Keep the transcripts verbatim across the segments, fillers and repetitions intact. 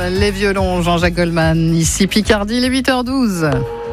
les violons, Jean-Jacques Goldman. Ici Picardie, il est huit heures douze.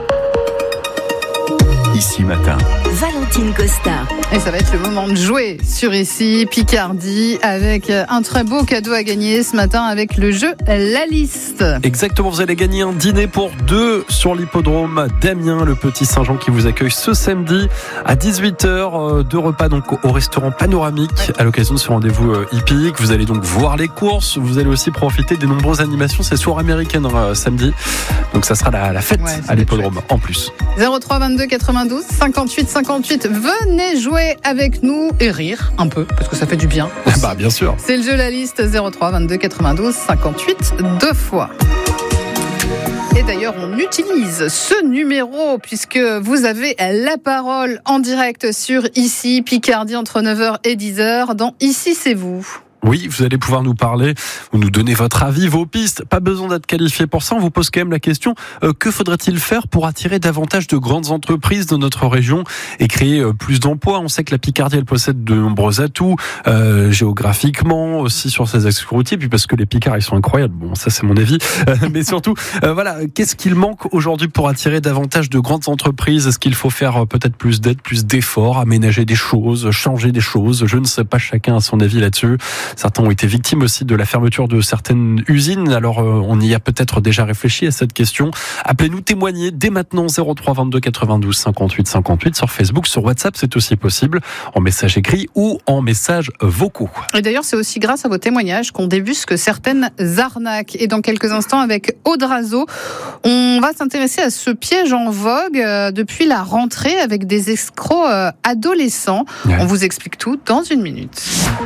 Ici Matin. Valentine Costa. Et ça va être le moment de jouer sur Ici Picardie avec un très beau cadeau à gagner ce matin avec le jeu La Liste. Exactement, vous allez gagner un dîner pour deux sur l'hippodrome d'Amiens, le Petit Saint-Jean qui vous accueille ce samedi à dix-huit heures. Deux repas donc au restaurant Panoramique à l'occasion de ce rendez-vous hippique. Vous allez donc voir les courses, vous allez aussi profiter des nombreuses animations. C'est soir américaine euh, samedi, donc ça sera la, la fête ouais, à l'hippodrome en plus. zéro trois vingt-deux quatre-vingt-douze cinquante-huit cinquante-huit, venez jouer avec nous et rire un peu parce que ça fait du bien. Bah bien sûr. C'est le jeu La Liste. Zéro trois vingt-deux quatre-vingt-douze cinquante-huit deux fois. Et d'ailleurs, on utilise ce numéro puisque vous avez la parole en direct sur Ici Picardie entre neuf heures et dix heures dans Ici c'est vous. Oui, vous allez pouvoir nous parler, ou nous donner votre avis, vos pistes. Pas besoin d'être qualifié pour ça. On vous pose quand même la question, euh, que faudrait-il faire pour attirer davantage de grandes entreprises dans notre région et créer euh, plus d'emplois? On sait que la Picardie, elle possède de nombreux atouts, euh, géographiquement, aussi sur ses axes routiers, puis parce que les Picards, ils sont incroyables. Bon, ça, c'est mon avis. Euh, mais surtout, euh, voilà, qu'est-ce qu'il manque aujourd'hui pour attirer davantage de grandes entreprises? Est-ce qu'il faut faire euh, peut-être plus d'aide, plus d'efforts, aménager des choses, changer des choses? Je ne sais pas, chacun a son avis là-dessus. Certains ont été victimes aussi de la fermeture de certaines usines. Alors, euh, on y a peut-être déjà réfléchi à cette question. Appelez-nous, témoignez dès maintenant zéro trois vingt-deux quatre-vingt-douze cinquante-huit cinquante-huit sur Facebook, sur WhatsApp, c'est aussi possible en message écrit ou en messages vocaux. Et d'ailleurs, c'est aussi grâce à vos témoignages qu'on débusque certaines arnaques. Et dans quelques instants, avec Audrazo, on va s'intéresser à ce piège en vogue euh, depuis la rentrée avec des escrocs euh, adolescents. Ouais. On vous explique tout dans une minute.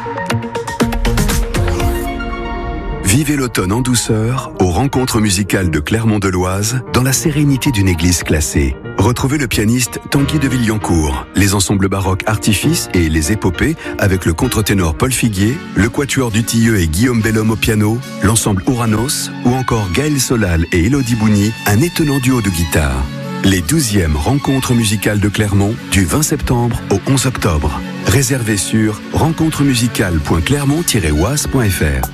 Vivez l'automne en douceur aux rencontres musicales de Clermont-de-Loise dans la sérénité d'une église classée. Retrouvez le pianiste Tanguy de Villancourt, les ensembles baroques Artifice et les épopées avec le contre-ténor Paul Figuier, le quatuor du Tilleux et Guillaume Bellhomme au piano, l'ensemble Ouranos ou encore Gaël Solal et Élodie Bougny, un étonnant duo de guitare. Les douzièmes rencontres musicales de Clermont du vingt septembre au onze octobre. Réservez sur rencontre musicale point clermont tiret oise point f r.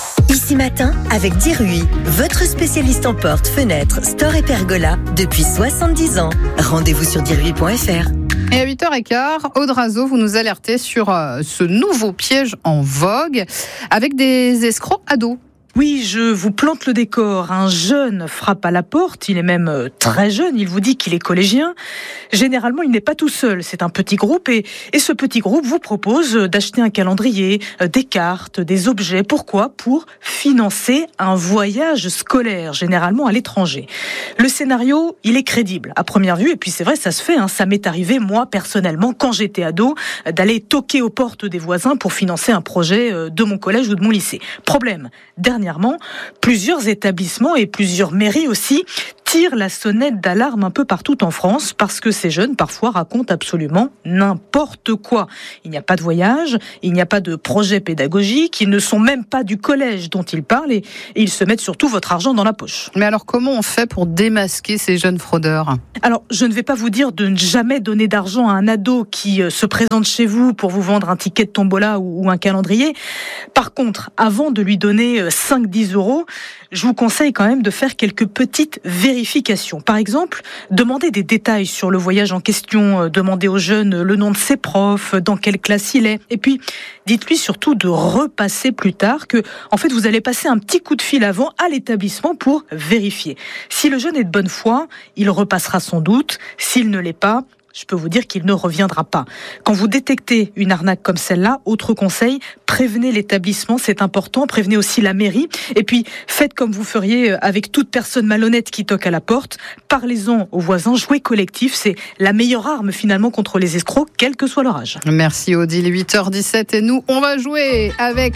Ici Matin, avec Dirui, votre spécialiste en portes, fenêtres, stores et pergolas depuis soixante-dix ans. Rendez-vous sur dirui point f r. Et à huit heures quinze, Audrazo, vous nous alertez sur euh, ce nouveau piège en vogue avec des escrocs ados. Oui, je vous plante le décor. Un jeune frappe à la porte, il est même très jeune, il vous dit qu'il est collégien. Généralement, il n'est pas tout seul, c'est un petit groupe et, et ce petit groupe vous propose d'acheter un calendrier, des cartes, des objets. Pourquoi ? Pour financer un voyage scolaire, généralement à l'étranger. Le scénario, il est crédible à première vue et puis c'est vrai, ça se fait. Hein. Ça m'est arrivé, moi, personnellement, quand j'étais ado, d'aller toquer aux portes des voisins pour financer un projet de mon collège ou de mon lycée. Problème, dernièrement, plusieurs établissements et plusieurs mairies aussi tirent la sonnette d'alarme un peu partout en France parce que ces jeunes parfois racontent absolument n'importe quoi. Il n'y a pas de voyage, il n'y a pas de projet pédagogique, ils ne sont même pas du collège dont ils parlent et, et ils se mettent surtout votre argent dans la poche. Mais alors comment on fait pour démasquer ces jeunes fraudeurs ? Alors je ne vais pas vous dire de ne jamais donner d'argent à un ado qui se présente chez vous pour vous vendre un ticket de tombola ou, ou un calendrier. Par contre, avant de lui donner cinq à dix euros, je vous conseille quand même de faire quelques petites vérifications. Par exemple, demandez des détails sur le voyage en question, demandez au jeune le nom de ses profs, dans quelle classe il est. Et puis, dites-lui surtout de repasser plus tard, que en fait, vous allez passer un petit coup de fil avant à l'établissement pour vérifier. Si le jeune est de bonne foi, il repassera sans doute. S'il ne l'est pas, je peux vous dire qu'il ne reviendra pas. Quand vous détectez une arnaque comme celle-là, autre conseil, prévenez l'établissement, c'est important, prévenez aussi la mairie, et puis faites comme vous feriez avec toute personne malhonnête qui toque à la porte, parlez-en aux voisins, jouez collectif, c'est la meilleure arme finalement contre les escrocs, quel que soit leur âge. Merci Odile, huit heures dix-sept, et nous, on va jouer avec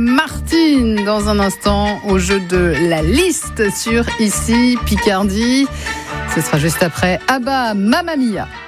Martine dans un instant au jeu de La Liste sur Ici Picardie. Ce sera juste après Abba, Mamma Mia.